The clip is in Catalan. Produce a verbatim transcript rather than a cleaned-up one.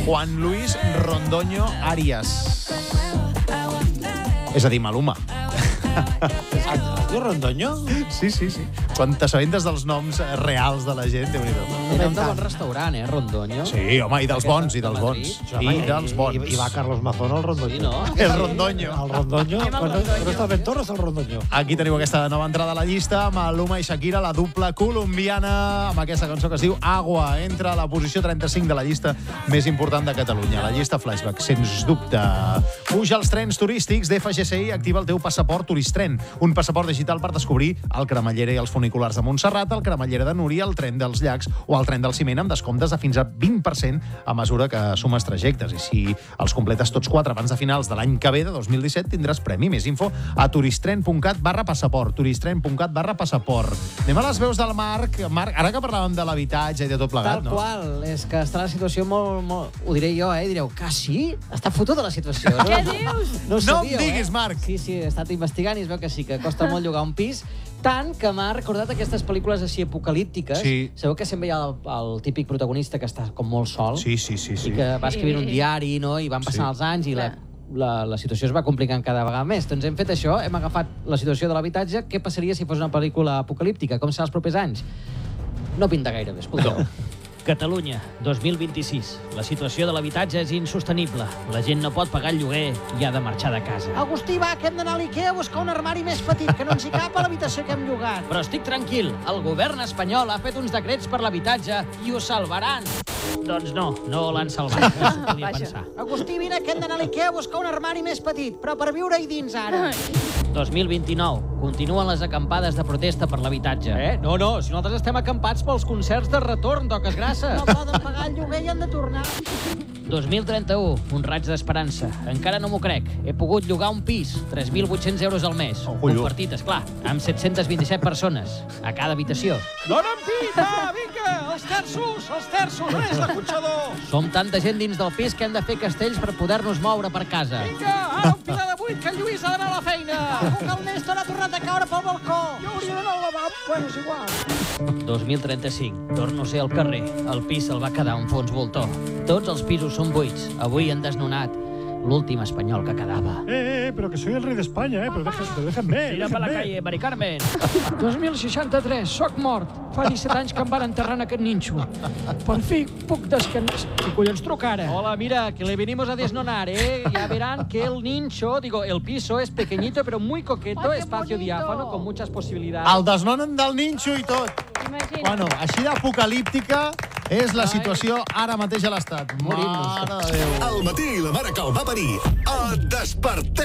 Juan Luis Rondoño Arias. És a dir, Maluma. Es diu Rondoño? Sí, sí, sí. Quan t'assabentes dels noms reals de la gent, Déu-n'hi-do. Un nom de bon restaurant, eh, Rondoño. Sí, home, i dels bons, i dels bons. I dels bons. I va Carlos Mazón al Rondoño. Sí, no? El Rondoño. El Rondoño. Quan no està ben torres, el Rondoño. Aquí teniu aquesta nova entrada a la llista, Maluma i Shakira, la dupla colombiana, amb aquesta cançó que es diu Agua. Entra a la posició trenta-cinc de la llista més important de Catalunya. La llista Flashback, sens dubte. Puja als trens turístics d'F G C I, activa el teu passaport Turistren. Un passaport digital per descobrir el Cremallera i els funiculars de Montserrat, el Cremallera de Núria, el tren dels llacs o el tren del ciment, amb descomptes de fins a vint per cent a mesura que sumes trajectes. I si els completes tots quatre abans de finals de l'any que ve, de dos mil disset, tindràs premi. Més info a turistren.cat barra passaport. turistren.cat barra passaport. Anem a les veus del Marc. Marc, ara que parlàvem de l'habitatge i de tot plegat, Tal no? qual, és que està la situació molt, molt... Ho diré jo, eh? Direu, que sí? Està fotuda la situació. No? Què dius? No, ho No em sabíeu, diguis, eh? Marc. Sí, sí, he estat investigant i es veu que sí, que costa molt llogar un pis. Tant que m'ha recordat aquestes pel·lícules així apocalíptiques. Sí. Sabeu que sempre hi ha el, el típic protagonista que està com molt sol Sí, sí, sí. sí. i que va escrivint un diari, no? I van passant Sí. els anys i la, Clar. la, la situació es va complicant cada vegada més. Doncs hem fet això, hem agafat la situació de l'habitatge. Què passaria si fos una pel·lícula apocalíptica? Com serà els propers anys? No pinta gaire bé, escolteu. Catalunya, dos mil vint-i-sis. La situació de l'habitatge és insostenible. La gent no pot pagar el lloguer i ha de marxar de casa. Agustí, va, que hem d'anar a l'Ikea a buscar un armari més petit, que no ens hi cap a l'habitació que hem llogat. Però estic tranquil, el govern espanyol ha fet uns decrets per l'habitatge i ho salvaran. Doncs no, no l'han salvat, no s'ho podia Vaja. pensar. Agustí, vine, que hem d'anar a l'Ikea a buscar un armari més petit, però per viure-hi dins ara. dos mil vint-i-nou. Continuen les acampades de protesta per l'habitatge. Eh? No, no, si nosaltres estem acampats pels concerts de retorn d'Oques Grasses. No poden pagar el lloguer i han de tornar. dos mil trenta-u, un raig d'esperança. Encara no m'ho crec. He pogut llogar un pis, tres mil vuit-cents euros al mes. Oh, colló. Compartit, esclar, amb set-cents vint-i-set persones, a cada habitació. Dona'm pis, va, vinga, els terços, els terços, on és l'acotxador? Som tanta gent dins del pis que hem de fer castells per poder-nos moure per casa. Vinga, ara un pilar de vuit, que el Lluís ha d'anar a la feina. Que el Néstor ha tornat a caure pel balcó. Jo hauria d'anar al lavabo, bueno, és igual. dos mil trenta-cinc. Torno a ser al carrer. El pis se'l va quedar un fons voltor. Tots els pisos són buits. Avui han desnonat l'últim espanyol que quedava. Eh, eh, pero que soy el rey de España, eh, pero, dejen, pero déjenme. Tira per la déjenme. calle, Mari Carmen. dos mil seixanta-tres, soc mort. Fa disset anys que em van enterrar en aquest ninxo. Per fi puc descansar. Qui collons truca ara? Hola, mira, que le venimos a desnonar, ¿eh? Ya verán que el nicho, digo, el piso es pequeñito, pero muy coqueto, Ay, qué espacio bonito. diáfano, con muchas posibilidades. El desnonen del ninxo i tot. Imagina't. Bueno, així d'apocalíptica és la situació ara mateix a l'Estat. Morim-nos. Mare de Déu. Al matí la mare que el va parir. A Despertem.